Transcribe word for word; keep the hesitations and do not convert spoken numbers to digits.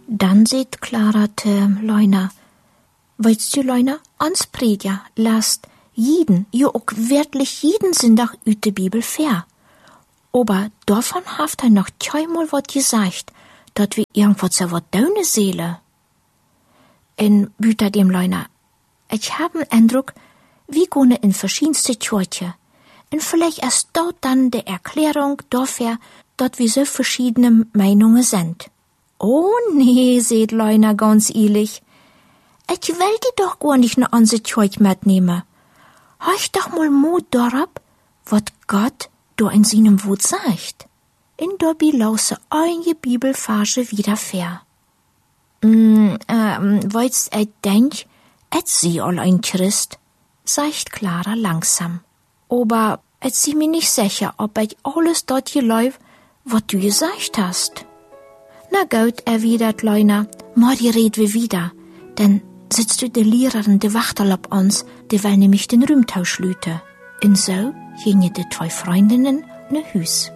Dann seht Clara te Leuna. Weißt du, Leuna, ans Prediger lasst jeden, ja auch wirklich jeden Sonntag ut de Bibel fair. Aber davon haft er noch zweimal wat gesagt, dat wir irgendwo so wat deine Seele. En büter dem Leuna, ich hab den Eindruck, wir gehen in verschiedenste Kirche. Und vielleicht erst dort dann die Erklärung dafür, dass wir so verschiedene Meinungen sind. Oh nee, seht Leuna ganz ehrlich. Ich will die doch gar nicht nach unsere Kirche mitnehmen. Hörch doch mal Mut darauf, was Gott da in seinem Wort sagt. In der Bilause einige Bibelverse wieder fair. Mm, ähm, weil's ich denk, et sie all ein Christ, sagt Clara langsam. Aber et sie mir nicht sicher, ob ich alles dort geläuft, was du gesagt hast. Na gut, erwidert Leuna, morgen red wir wieder, denn sitzt du de Lehrerin de Wachtel ab uns, die will nämlich den Rühmtausch lüte. Und so gingen die zwei Freundinnen ne Hüs.